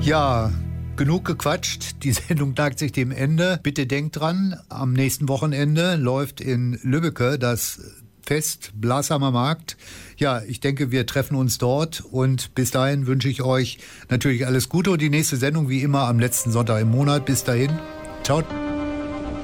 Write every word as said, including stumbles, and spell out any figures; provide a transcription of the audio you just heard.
Ja, genug gequatscht. Die Sendung neigt sich dem Ende. Bitte denkt dran, am nächsten Wochenende läuft in Lübbecke das Fest Blasheimer Markt. Ja, ich denke, wir treffen uns dort und bis dahin wünsche ich euch natürlich alles Gute und die nächste Sendung wie immer am letzten Sonntag im Monat. Bis dahin, ciao.